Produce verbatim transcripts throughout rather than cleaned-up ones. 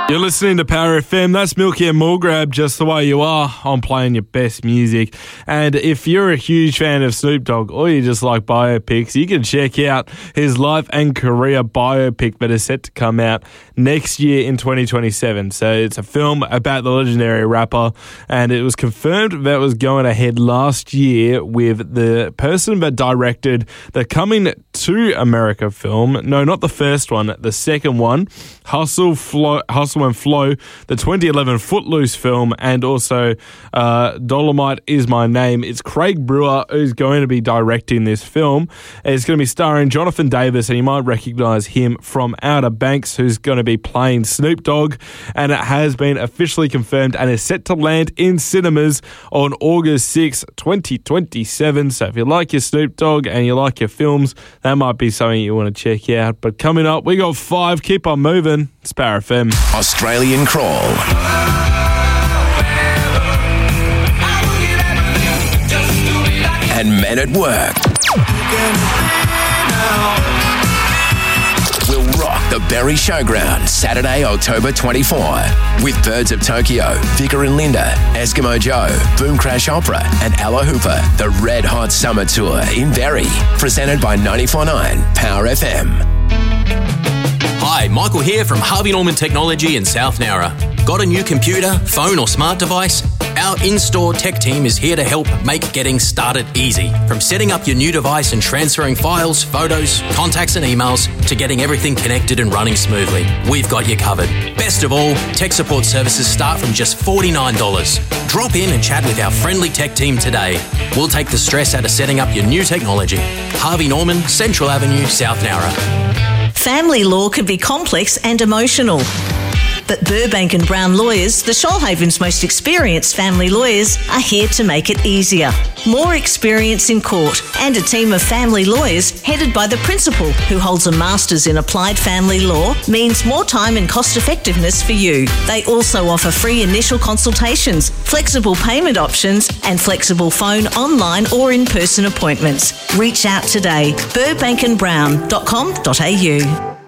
You're listening to Power F M. That's Milky and Mulgrab, just the way you are. I'm playing your best music. And if you're a huge fan of Snoop Dogg or you just like biopics, you can check out his life and career biopic that is set to come out next year in twenty twenty-seven. So it's a film about the legendary rapper, and it was confirmed that it was going ahead last year with the person that directed the Coming to America film. No, not the first one, the second one, Hustle, Flow, Hustle and Flow, the twenty eleven Footloose film, and also uh, Dolomite Is My Name. It's Craig Brewer who's going to be directing this film. It's going to be starring Jonathan Davis, and you might recognise him from Outer Banks, who's going to be playing Snoop Dogg, and it has been officially confirmed and is set to land in cinemas on August sixth, twenty twenty-seven. So if you like your Snoop Dogg and you like your films, that might be something you want to check out. But coming up, we got five. Keep on moving. It's Power F M. Australian Crawl. And Men at Work. We'll rock the Berry Showground Saturday, October twenty-fourth with Birds of Tokyo, Vicar and Linda, Eskimo Joe, Boom Crash Opera and Ella Hooper. The Red Hot Summer Tour in Berry. Presented by ninety-four point nine Power F M. Hi, Michael here from Harvey Norman Technology in South Nowra. Got a new computer, phone or smart device? Our in-store tech team is here to help make getting started easy. From setting up your new device and transferring files, photos, contacts and emails to getting everything connected and running smoothly. We've got you covered. Best of all, tech support services start from just forty-nine dollars. Drop in and chat with our friendly tech team today. We'll take the stress out of setting up your new technology. Harvey Norman, Central Avenue, South Nowra. Family law can be complex and emotional. But Burbank and Brown Lawyers, the Shoalhaven's most experienced family lawyers, are here to make it easier. More experience in court and a team of family lawyers headed by the principal, who holds a master's in applied family law, means more time and cost effectiveness for you. They also offer free initial consultations, flexible payment options and flexible phone, online or in-person appointments. Reach out today. burbank and brown dot com dot a u.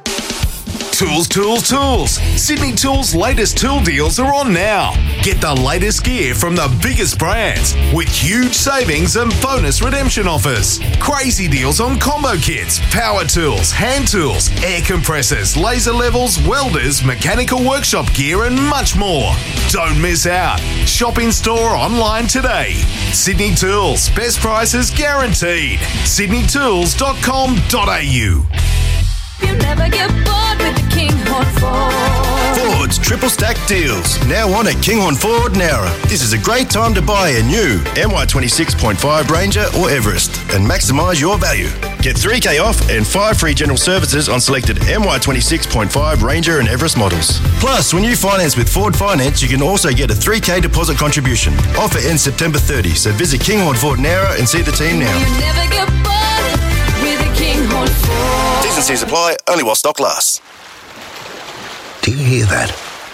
Tools, tools, tools. Sydney Tools' latest tool deals are on now. Get the latest gear from the biggest brands with huge savings and bonus redemption offers. Crazy deals on combo kits, power tools, hand tools, air compressors, laser levels, welders, mechanical workshop gear and much more. Don't miss out. Shop in store or online today. Sydney Tools. Best prices guaranteed. sydney tools dot com dot a u. You never get bored with the Kinghorn Ford. Ford's triple stack deals. Now on at Kinghorn Ford Nowra. This is a great time to buy a new M Y twenty-six point five Ranger or Everest and maximise your value. Get three K off and five free general services on selected M Y twenty-six point five Ranger and Everest models. Plus, when you finance with Ford Finance, you can also get a three K deposit contribution. Offer ends September thirtieth, so visit Kinghorn Ford Nowra and see the team now. You never get bored with a Kinghorn Ford. T's and C's apply, only while stock lasts. Do you hear that?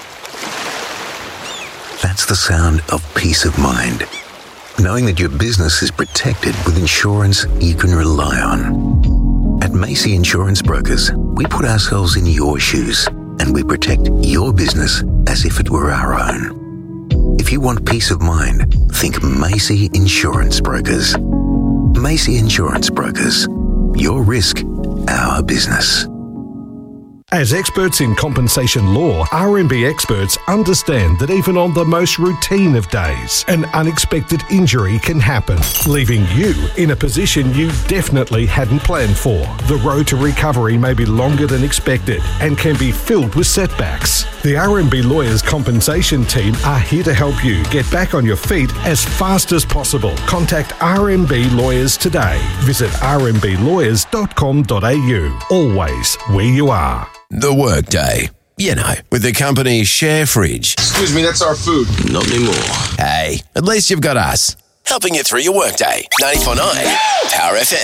That's the sound of peace of mind. Knowing that your business is protected with insurance you can rely on. At Macy Insurance Brokers, we put ourselves in your shoes and we protect your business as if it were our own. If you want peace of mind, think Macy Insurance Brokers. Macy Insurance Brokers. Your risk, our business. As experts in compensation law, R M B experts understand that even on the most routine of days, an unexpected injury can happen, leaving you in a position you definitely hadn't planned for. The road to recovery may be longer than expected and can be filled with setbacks. The R M B Lawyers Compensation Team are here to help you get back on your feet as fast as possible. Contact R M B Lawyers today. Visit r m b lawyers dot com dot a u. Always where you are. The Workday. You know, with the company Share Fridge. Excuse me, that's our food. Not anymore. Hey, at least you've got us. Helping you through your workday. ninety-four point nine Power F M.